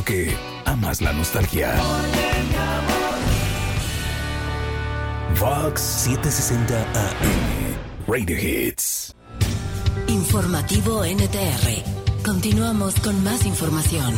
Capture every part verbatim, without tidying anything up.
porque amas la nostalgia. Vox setecientos sesenta A M, Radio Hits. Informativo N T R. Continuamos con más información.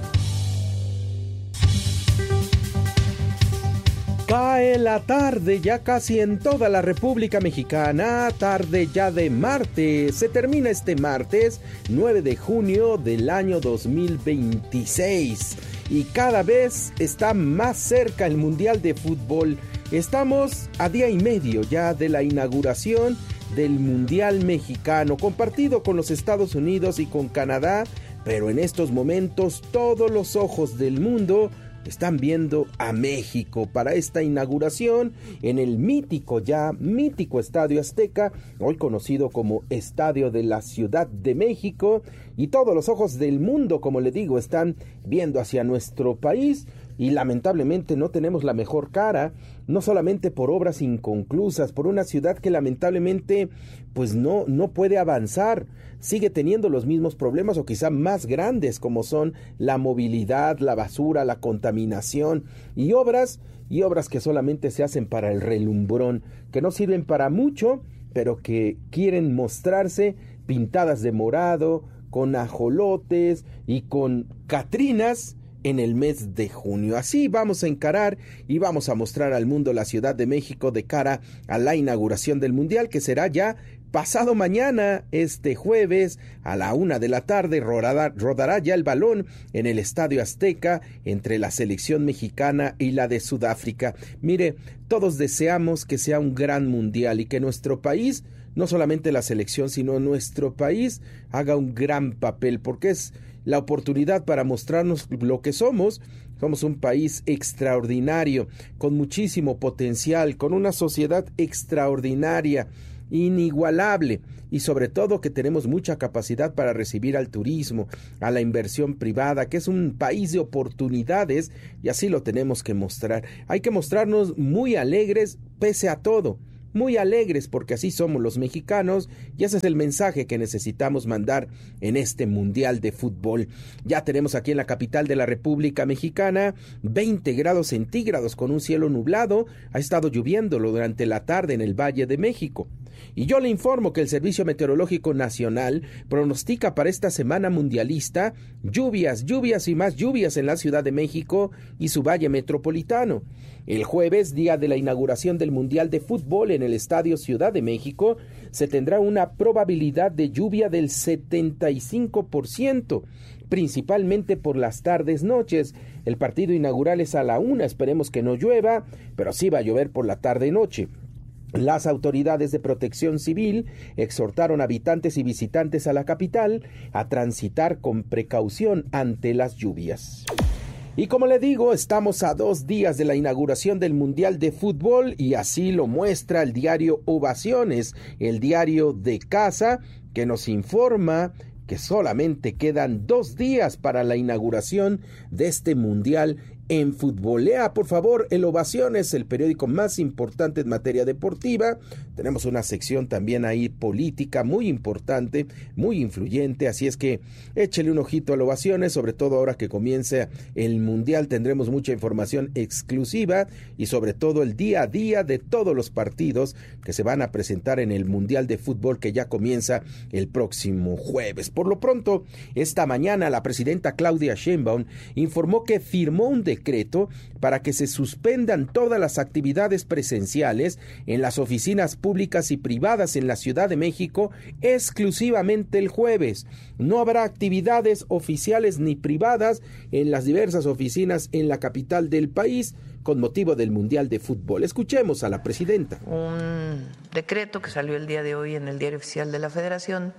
Cae la tarde ya casi en toda la República Mexicana, tarde ya de martes. Se termina este martes, nueve de junio del año dos mil veintiséis. Y cada vez está más cerca el Mundial de Fútbol. Estamos a día y medio ya de la inauguración del Mundial Mexicano, compartido con los Estados Unidos y con Canadá. Pero en estos momentos todos los ojos del mundo están viendo a México para esta inauguración en el mítico, ya mítico Estadio Azteca, hoy conocido como Estadio de la Ciudad de México, y todos los ojos del mundo, como le digo, están viendo hacia nuestro país. Y lamentablemente no tenemos la mejor cara, no solamente por obras inconclusas, por una ciudad que lamentablemente pues no, no puede avanzar, sigue teniendo los mismos problemas o quizá más grandes, como son la movilidad, la basura, la contaminación y obras, y obras que solamente se hacen para el relumbrón, que no sirven para mucho, pero que quieren mostrarse pintadas de morado, con ajolotes y con catrinas en el mes de junio. Así vamos a encarar y vamos a mostrar al mundo la Ciudad de México de cara a la inauguración del Mundial, que será ya pasado mañana, este jueves a la una de la tarde. Rodará, rodará ya el balón en el Estadio Azteca entre la selección mexicana y la de Sudáfrica. Mire, todos deseamos que sea un gran Mundial y que nuestro país, no solamente la selección, sino nuestro país haga un gran papel, porque es la oportunidad para mostrarnos lo que somos. Somos un país extraordinario, con muchísimo potencial, con una sociedad extraordinaria, inigualable, y sobre todo que tenemos mucha capacidad para recibir al turismo, a la inversión privada, que es un país de oportunidades, y así lo tenemos que mostrar. Hay que mostrarnos muy alegres pese a todo. Muy alegres, porque así somos los mexicanos, y ese es el mensaje que necesitamos mandar en este Mundial de Fútbol. Ya tenemos aquí en la capital de la República Mexicana veinte grados centígrados con un cielo nublado. Ha estado lloviendo durante la tarde en el Valle de México. Y yo le informo que el Servicio Meteorológico Nacional pronostica para esta semana mundialista lluvias, lluvias y más lluvias en la Ciudad de México y su Valle Metropolitano. El jueves, día de la inauguración del Mundial de Fútbol en el Estadio Ciudad de México, se tendrá una probabilidad de lluvia del setenta y cinco por ciento, principalmente por las tardes noches. El partido inaugural es a la una, esperemos que no llueva, pero sí va a llover por la tarde noche. Las autoridades de protección civil exhortaron a habitantes y visitantes a la capital a transitar con precaución ante las lluvias. Y como le digo, estamos a dos días de la inauguración del Mundial de Fútbol, y así lo muestra el diario Ovaciones, el diario de casa, que nos informa que solamente quedan dos días para la inauguración de este Mundial en fútbol. Lea, por favor, el Ovaciones, el periódico más importante en materia deportiva. Tenemos una sección también ahí política muy importante, muy influyente, así es que échele un ojito al Ovaciones, sobre todo ahora que comienza el Mundial. Tendremos mucha información exclusiva y sobre todo el día a día de todos los partidos que se van a presentar en el Mundial de Fútbol, que ya comienza el próximo jueves. Por lo pronto, esta mañana la presidenta Claudia Sheinbaum informó que firmó un decreto decreto para que se suspendan todas las actividades presenciales en las oficinas públicas y privadas en la Ciudad de México exclusivamente el jueves. No habrá actividades oficiales ni privadas en las diversas oficinas en la capital del país con motivo del Mundial de Fútbol. Escuchemos a la presidenta. Un decreto que salió el día de hoy en el Diario Oficial de la Federación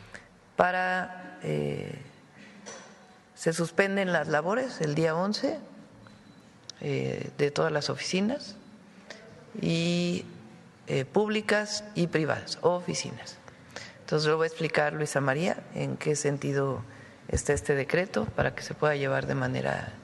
para eh, se suspenden las labores el día once eh, de todas las oficinas y eh, públicas y privadas, oficinas. Entonces lo voy a explicar Luisa María en qué sentido está este decreto para que se pueda llevar de manera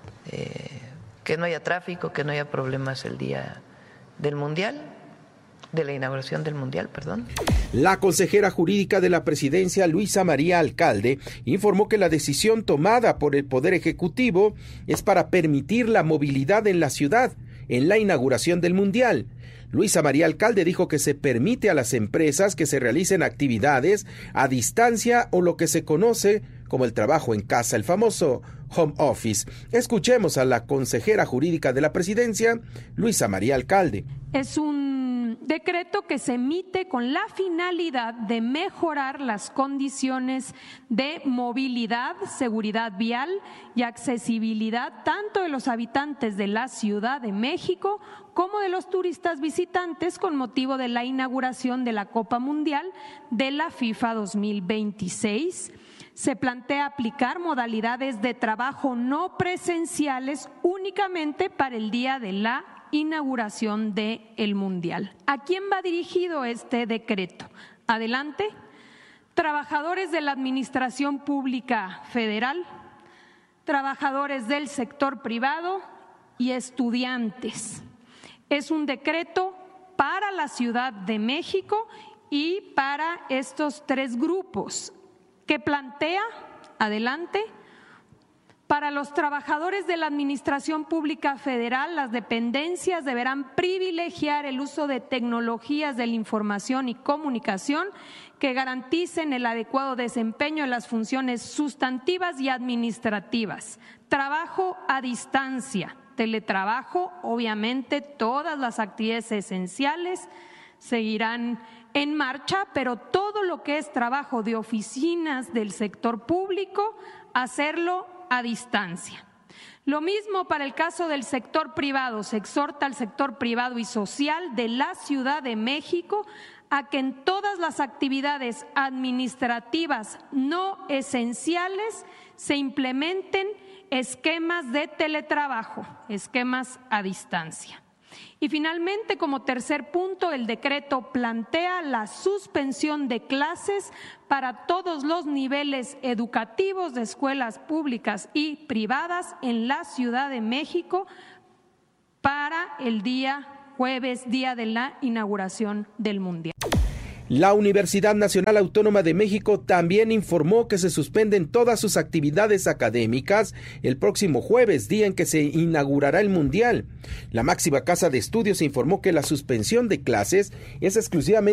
eh, que no haya tráfico, que no haya problemas el día del Mundial. de la inauguración del Mundial, perdón. La consejera jurídica de la presidencia, Luisa María Alcalde, informó que la decisión tomada por el Poder Ejecutivo es para permitir la movilidad en la ciudad en la inauguración del Mundial. Luisa María Alcalde dijo que se permite a las empresas que se realicen actividades a distancia o lo que se conoce como el trabajo en casa, el famoso home office. Escuchemos a la consejera jurídica de la presidencia, Luisa María Alcalde. Es un decreto que se emite con la finalidad de mejorar las condiciones de movilidad, seguridad vial y accesibilidad tanto de los habitantes de la Ciudad de México como de los turistas visitantes con motivo de la inauguración de la Copa Mundial de la FIFA dos mil veintiséis. Se plantea aplicar modalidades de trabajo no presenciales únicamente para el día de la inauguración del Mundial. ¿A quién va dirigido este decreto? Adelante. Trabajadores de la Administración Pública Federal, trabajadores del sector privado y estudiantes. Es un decreto para la Ciudad de México y para estos tres grupos que plantea, adelante, para los trabajadores de la Administración Pública Federal, las dependencias deberán privilegiar el uso de tecnologías de la información y comunicación que garanticen el adecuado desempeño de las funciones sustantivas y administrativas. Trabajo a distancia, teletrabajo, obviamente todas las actividades esenciales seguirán en marcha, pero todo lo que es trabajo de oficinas del sector público, hacerlo a distancia. Lo mismo para el caso del sector privado. Se exhorta al sector privado y social de la Ciudad de México a que en todas las actividades administrativas no esenciales se implementen esquemas de teletrabajo, esquemas a distancia. Y finalmente, como tercer punto, el decreto plantea la suspensión de clases para todos los niveles educativos de escuelas públicas y privadas en la Ciudad de México para el día jueves, día de la inauguración del Mundial. La Universidad Nacional Autónoma de México también informó que se suspenden todas sus actividades académicas el próximo jueves, día en que se inaugurará el Mundial. La máxima casa de estudios informó que la suspensión de clases es exclusivamente